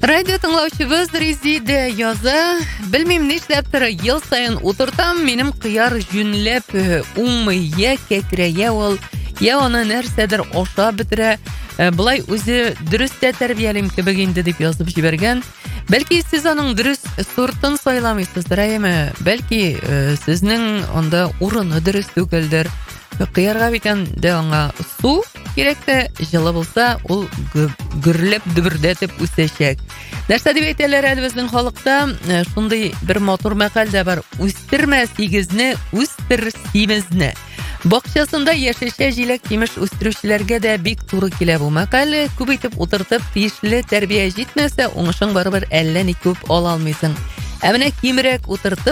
Радио тыңлаучыбыз Резиде яза. Белмим нишләптер ел сайын утыртам, минем кыяр жүнләп уңмый, я кәкрәя ул, я аны нәрсәдер аша бетерә. Булай үзе дөрестә тәрбиялим кебек инде дип язып җибәргән. Бәлки сез аның дөрес сортын сайламыйсыздыр, әйме? Бәлки сезнең анда урыны дөрес түгелдер. Кыярга битән дә аңа су кирәк тә, җылы булса, ул гөрләп дөбердәтеп үсәчәк. Нәрсә дип әйтәләр әле безнең халыкта? Шундый бер матур мәкаль дә бар. Үстермә сигезне, үстер симезне. Бакчасында яшәшә җиләк тимеш үстерүчеләргә дә бик туры килә бу мәкаль. Күп итеп утыртып, тиешле тәрбия җитмәсә, уңышың барыбер әллә ни күп ала алмыйсың. Ә менә кимрәк утыртып